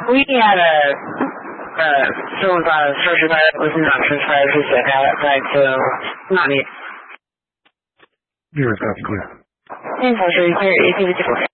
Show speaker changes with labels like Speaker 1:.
Speaker 1: We had someone thought a social fire was not transpired to set outside, so not me.
Speaker 2: You're clear.
Speaker 1: Info, clear, 1854.